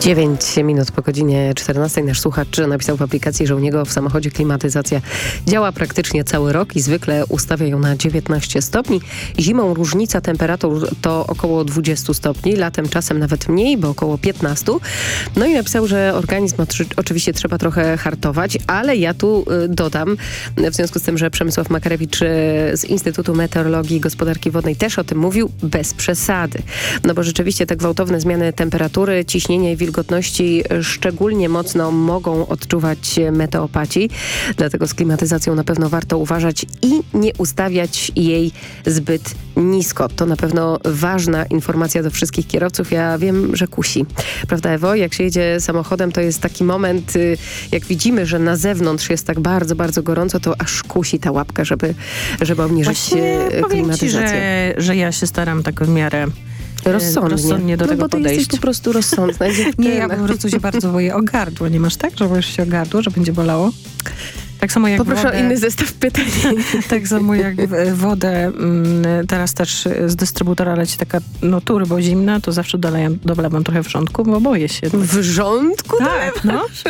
9 minut po godzinie 14 nasz słuchacz napisał w aplikacji, że u niego w samochodzie klimatyzacja działa praktycznie cały rok i zwykle ustawia ją na 19 stopni. Zimą różnica temperatur to około 20 stopni, latem czasem nawet mniej, bo około 15. No i napisał, że organizm oczywiście trzeba trochę hartować, ale ja tu dodam, w związku z tym, że Przemysław Makarewicz z Instytutu Meteorologii i Gospodarki Wodnej też o tym mówił, bez przesady. No bo rzeczywiście te gwałtowne zmiany temperatury, ciśnienia i wilgotności szczególnie mocno mogą odczuwać meteopaci. Dlatego z klimatyzacją na pewno warto uważać i nie ustawiać jej zbyt nisko. To na pewno ważna informacja do wszystkich kierowców. Ja wiem, że kusi. Prawda, Ewo? Jak się jedzie samochodem, to jest taki moment, jak widzimy, że na zewnątrz jest tak bardzo, bardzo gorąco, to aż kusi ta łapka, żeby obniżyć klimatyzację. Że ja się staram tak w miarę rozsądnie do tego bo ty podejść. jesteś po prostu rozsądna. Nie, ja po prostu się bardzo boję o gardło. Nie masz tak, że boisz się o gardło, że będzie bolało? Tak samo jak Poproszę o inny zestaw pytań. Tak samo jak wodę, teraz też z dystrybutora leci taka turbo zimna, to zawsze dolewam trochę wrzątku, bo boję się. Wrzątku? Tak, no.